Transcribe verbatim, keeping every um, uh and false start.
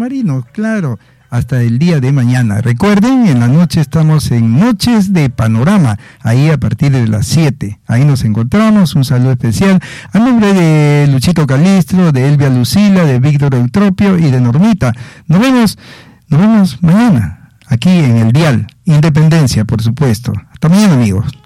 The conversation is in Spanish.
Marino, claro, hasta el día de mañana. Recuerden, en la noche estamos en Noches de Panorama, ahí a partir de las siete. Ahí nos encontramos. Un saludo especial a nombre de Luchito Calistro, de Elvia Lucila, de Víctor Eutropio y de Normita. Nos vemos, nos vemos mañana, aquí en el Dial. Independencia, por supuesto. Hasta mañana, amigos.